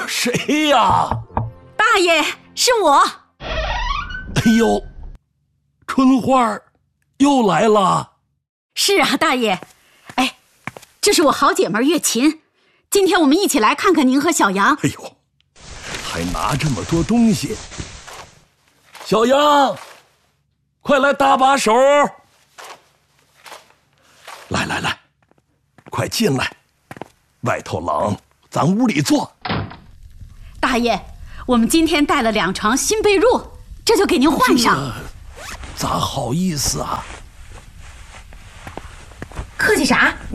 谁呀？ 大爷，是我。 哎呦，春花又来了。 是啊，大爷。哎，这是我好姐妹月琴，今天我们一起来看看您和小杨。 哎呦，还拿这么多东西。小杨，快来搭把手。来来来，快进来，外头冷，咱屋里坐。 大爷，我们今天带了2床新被褥，这就给您换上。 咋好意思啊？ 客气啥？